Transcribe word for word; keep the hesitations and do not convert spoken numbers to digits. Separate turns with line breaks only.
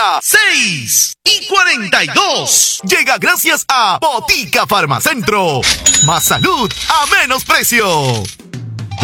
hora seis y cuarenta y dos. Llega gracias a Botica Farmacentro. Más salud a menos precio.